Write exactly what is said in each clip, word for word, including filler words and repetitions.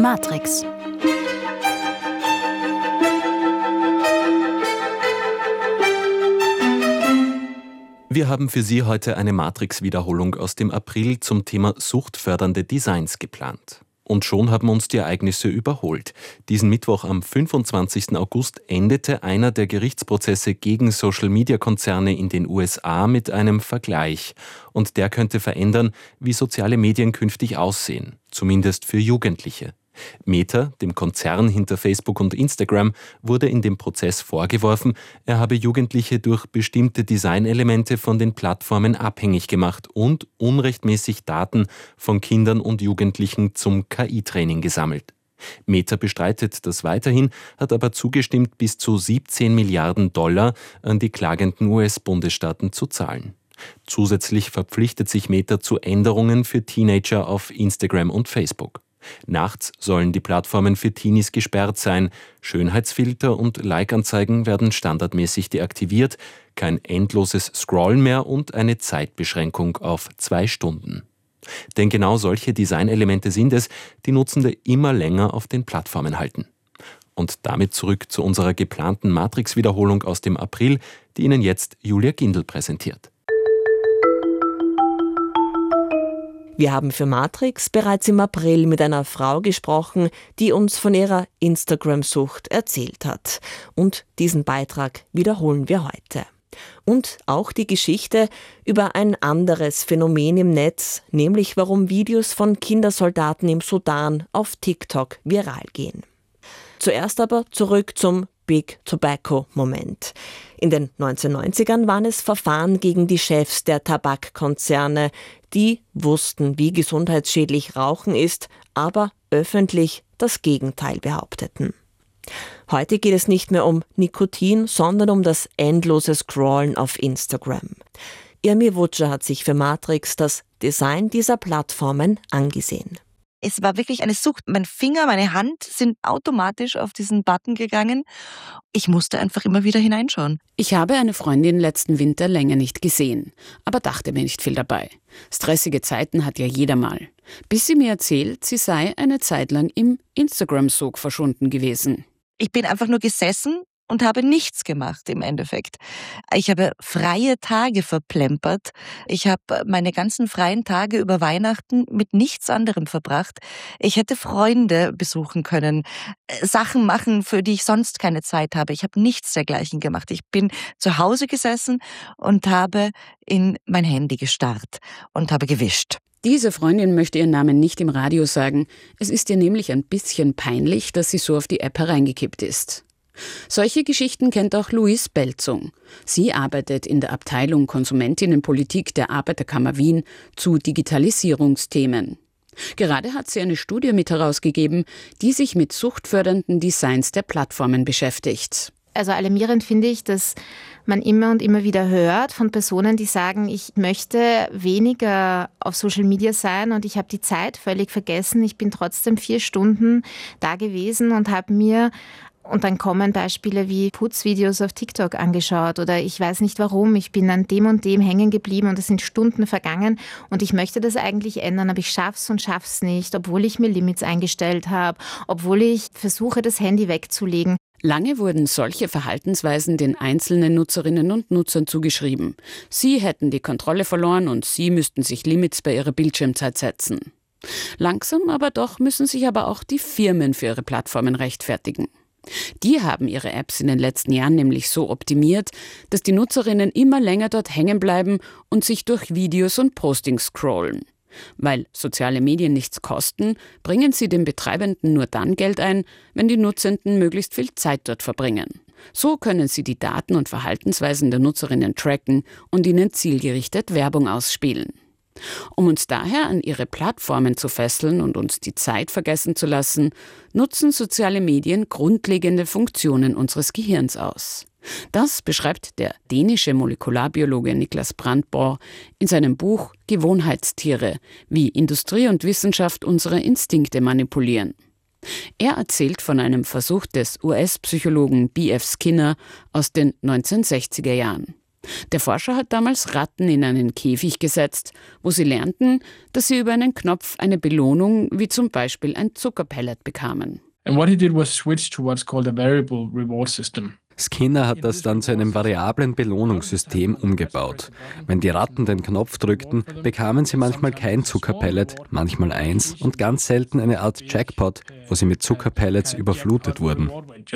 Matrix. Wir haben für Sie heute eine Matrix-Wiederholung aus dem April zum Thema suchtfördernde Designs geplant. Und schon haben uns die Ereignisse überholt. Diesen Mittwoch am fünfundzwanzigsten August endete einer der Gerichtsprozesse gegen Social-Media-Konzerne in den U S A mit einem Vergleich. Und der könnte verändern, wie soziale Medien künftig aussehen, zumindest für Jugendliche. Meta, dem Konzern hinter Facebook und Instagram, wurde in dem Prozess vorgeworfen, er habe Jugendliche durch bestimmte Designelemente von den Plattformen abhängig gemacht und unrechtmäßig Daten von Kindern und Jugendlichen zum K I-Training gesammelt. Meta bestreitet das weiterhin, hat aber zugestimmt, bis zu siebzehn Milliarden Dollar an die klagenden U S-Bundesstaaten zu zahlen. Zusätzlich verpflichtet sich Meta zu Änderungen für Teenager auf Instagram und Facebook. Nachts sollen die Plattformen für Teenies gesperrt sein. Schönheitsfilter und Like-Anzeigen werden standardmäßig deaktiviert, kein endloses Scrollen mehr und eine Zeitbeschränkung auf zwei Stunden. Denn genau solche Designelemente sind es, die Nutzende immer länger auf den Plattformen halten. Und damit zurück zu unserer geplanten Matrix-Wiederholung aus dem April, die Ihnen jetzt Julia Gindl präsentiert. Wir haben für Matrix bereits im April mit einer Frau gesprochen, die uns von ihrer Instagram-Sucht erzählt hat. Und diesen Beitrag wiederholen wir heute. Und auch die Geschichte über ein anderes Phänomen im Netz, nämlich warum Videos von Kindersoldaten im Sudan auf TikTok viral gehen. Zuerst aber zurück zum Big Tobacco-Moment. In den neunzehnhundertneunzigern waren es Verfahren gegen die Chefs der Tabakkonzerne, die wussten, wie gesundheitsschädlich Rauchen ist, aber öffentlich das Gegenteil behaupteten. Heute geht es nicht mehr um Nikotin, sondern um das endlose Scrollen auf Instagram. Irmi Wutscher hat sich für Matrix das Design dieser Plattformen angesehen. Es war wirklich eine Sucht. Mein Finger, meine Hand sind automatisch auf diesen Button gegangen. Ich musste einfach immer wieder hineinschauen. Ich habe eine Freundin letzten Winter länger nicht gesehen, aber dachte mir nicht viel dabei. Stressige Zeiten hat ja jeder mal. Bis sie mir erzählt, sie sei eine Zeit lang im Instagram-Sog verschwunden gewesen. Ich bin einfach nur gesessen und habe nichts gemacht im Endeffekt. Ich habe freie Tage verplempert. Ich habe meine ganzen freien Tage über Weihnachten mit nichts anderem verbracht. Ich hätte Freunde besuchen können, Sachen machen, für die ich sonst keine Zeit habe. Ich habe nichts dergleichen gemacht. Ich bin zu Hause gesessen und habe in mein Handy gestarrt und habe gewischt. Diese Freundin möchte ihren Namen nicht im Radio sagen. Es ist ihr nämlich ein bisschen peinlich, dass sie so auf die App hereingekippt ist. Solche Geschichten kennt auch Louise Belzung. Sie arbeitet in der Abteilung Konsumentinnenpolitik der Arbeiterkammer Wien zu Digitalisierungsthemen. Gerade hat sie eine Studie mit herausgegeben, die sich mit suchtfördernden Designs der Plattformen beschäftigt. Also alarmierend finde ich, dass man immer und immer wieder hört von Personen, die sagen, ich möchte weniger auf Social Media sein und ich habe die Zeit völlig vergessen. Ich bin trotzdem vier Stunden da gewesen und habe mir Und dann kommen Beispiele wie Putzvideos auf TikTok angeschaut oder ich weiß nicht warum, ich bin an dem und dem hängen geblieben und es sind Stunden vergangen und ich möchte das eigentlich ändern, aber ich schaff's und schaff's nicht, obwohl ich mir Limits eingestellt habe, obwohl ich versuche, das Handy wegzulegen. Lange wurden solche Verhaltensweisen den einzelnen Nutzerinnen und Nutzern zugeschrieben. Sie hätten die Kontrolle verloren und sie müssten sich Limits bei ihrer Bildschirmzeit setzen. Langsam aber doch müssen sich aber auch die Firmen für ihre Plattformen rechtfertigen. Die haben ihre Apps in den letzten Jahren nämlich so optimiert, dass die Nutzerinnen immer länger dort hängen bleiben und sich durch Videos und Postings scrollen. Weil soziale Medien nichts kosten, bringen sie den Betreibenden nur dann Geld ein, wenn die Nutzenden möglichst viel Zeit dort verbringen. So können sie die Daten und Verhaltensweisen der Nutzerinnen tracken und ihnen zielgerichtet Werbung ausspielen. Um uns daher an ihre Plattformen zu fesseln und uns die Zeit vergessen zu lassen, nutzen soziale Medien grundlegende Funktionen unseres Gehirns aus. Das beschreibt der dänische Molekularbiologe Niklas Brandborg in seinem Buch Gewohnheitstiere, wie Industrie und Wissenschaft unsere Instinkte manipulieren. Er erzählt von einem Versuch des U S-Psychologen B F Skinner aus den neunzehnhundertsechziger Jahren. Der Forscher hat damals Ratten in einen Käfig gesetzt, wo sie lernten, dass sie über einen Knopf eine Belohnung, wie zum Beispiel ein Zuckerpellet, bekamen. And what he did was switch to what's called a variable reward system. Skinner hat das dann zu einem variablen Belohnungssystem umgebaut. Wenn die Ratten den Knopf drückten, bekamen sie manchmal kein Zuckerpellet, manchmal eins und ganz selten eine Art Jackpot, wo sie mit Zuckerpellets überflutet wurden.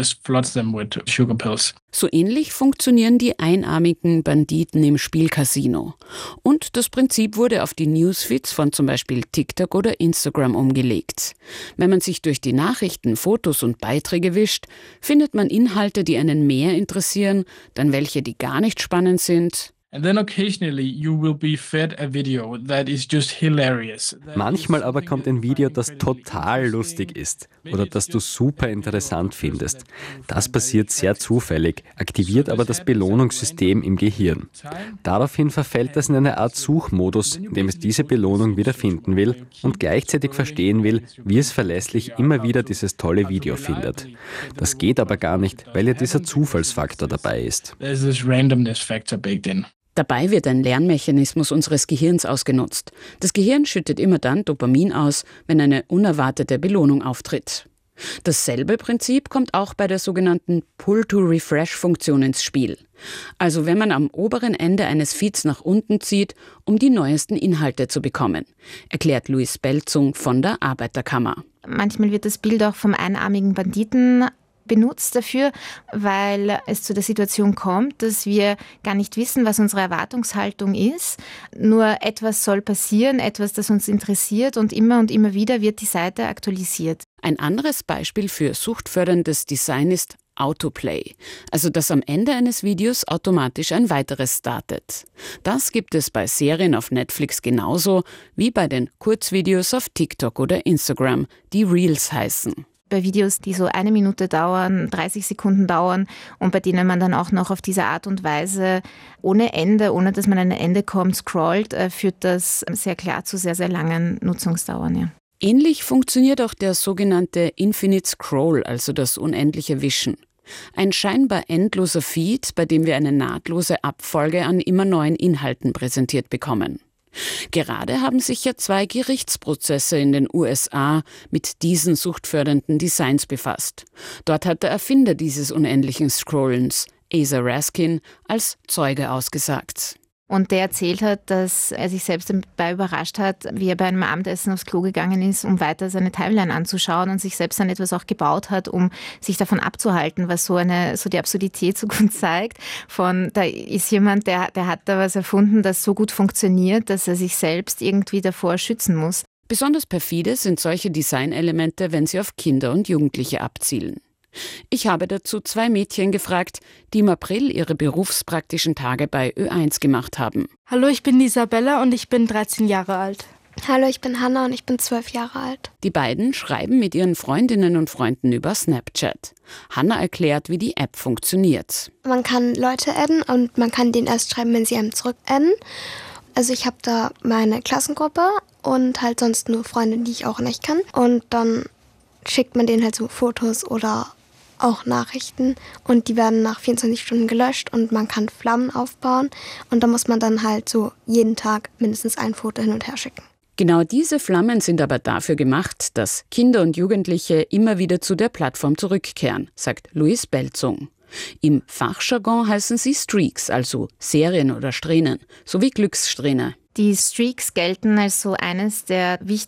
So ähnlich funktionieren die einarmigen Banditen im Spielcasino. Und das Prinzip wurde auf die Newsfeeds von zum Beispiel TikTok oder Instagram umgelegt. Wenn man sich durch die Nachrichten, Fotos und Beiträge wischt, findet man Inhalte, die einen mehr interessieren, dann welche, die gar nicht spannend sind. And then occasionally you will be fed a video that is just hilarious. Manchmal aber kommt ein Video, das total lustig ist oder das du super interessant findest. Das passiert sehr zufällig, aktiviert aber das Belohnungssystem im Gehirn. Daraufhin verfällt es in eine Art Suchmodus, in dem es diese Belohnung wieder finden will und gleichzeitig verstehen will, wie es verlässlich immer wieder dieses tolle Video findet. Das geht aber gar nicht, weil ja dieser Zufallsfaktor dabei ist. There's this randomness factor baked in. Dabei wird ein Lernmechanismus unseres Gehirns ausgenutzt. Das Gehirn schüttet immer dann Dopamin aus, wenn eine unerwartete Belohnung auftritt. Dasselbe Prinzip kommt auch bei der sogenannten Pull-to-Refresh-Funktion ins Spiel. Also wenn man am oberen Ende eines Feeds nach unten zieht, um die neuesten Inhalte zu bekommen, erklärt Louise Belzung von der Arbeiterkammer. Manchmal wird das Bild auch vom einarmigen Banditen benutzt dafür, weil es zu der Situation kommt, dass wir gar nicht wissen, was unsere Erwartungshaltung ist. Nur etwas soll passieren, etwas, das uns interessiert und immer und immer wieder wird die Seite aktualisiert. Ein anderes Beispiel für suchtförderndes Design ist Autoplay, also dass am Ende eines Videos automatisch ein weiteres startet. Das gibt es bei Serien auf Netflix genauso wie bei den Kurzvideos auf TikTok oder Instagram, die Reels heißen. Bei Videos, die so eine Minute dauern, dreißig Sekunden dauern und bei denen man dann auch noch auf diese Art und Weise ohne Ende, ohne dass man an ein Ende kommt, scrollt, führt das sehr klar zu sehr, sehr langen Nutzungsdauern. Ja. Ähnlich funktioniert auch der sogenannte Infinite Scroll, also das unendliche Wischen. Ein scheinbar endloser Feed, bei dem wir eine nahtlose Abfolge an immer neuen Inhalten präsentiert bekommen. Gerade haben sich ja zwei Gerichtsprozesse in den U S A mit diesen suchtfördernden Designs befasst. Dort hat der Erfinder dieses unendlichen Scrollens, Asa Raskin, als Zeuge ausgesagt. Und der erzählt hat, dass er sich selbst dabei überrascht hat, wie er bei einem Abendessen aufs Klo gegangen ist, um weiter seine Timeline anzuschauen und sich selbst dann etwas auch gebaut hat, um sich davon abzuhalten, was so eine so die Absurdität so gut zeigt. Von da ist jemand, der, der hat da was erfunden, das so gut funktioniert, dass er sich selbst irgendwie davor schützen muss. Besonders perfide sind solche Designelemente, wenn sie auf Kinder und Jugendliche abzielen. Ich habe dazu zwei Mädchen gefragt, die im April ihre berufspraktischen Tage bei Ö eins gemacht haben. Hallo, ich bin Isabella und ich bin dreizehn Jahre alt. Hallo, ich bin Hanna und ich bin zwölf Jahre alt. Die beiden schreiben mit ihren Freundinnen und Freunden über Snapchat. Hanna erklärt, wie die App funktioniert. Man kann Leute adden und man kann denen erst schreiben, wenn sie einem zurück adden. Also ich habe da meine Klassengruppe und halt sonst nur Freunde, die ich auch nicht kann. Und dann schickt man denen halt so Fotos oder auch Nachrichten und die werden nach vierundzwanzig Stunden gelöscht und man kann Flammen aufbauen und da muss man dann halt so jeden Tag mindestens ein Foto hin und her schicken. Genau diese Flammen sind aber dafür gemacht, dass Kinder und Jugendliche immer wieder zu der Plattform zurückkehren, sagt Louise Belzung. Im Fachjargon heißen sie Streaks, also Serien oder Strähnen, sowie Glückssträhne. Die Streaks gelten als so eines der wichtigsten